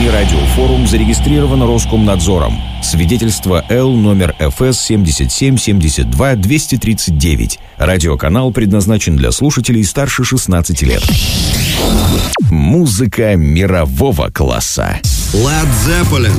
Всемирный радиофорум зарегистрирован Роскомнадзором. Свидетельство Л номер ФС 7772-239. Радиоканал предназначен для слушателей старше 16 лет. Музыка мирового класса. Led Zeppelin.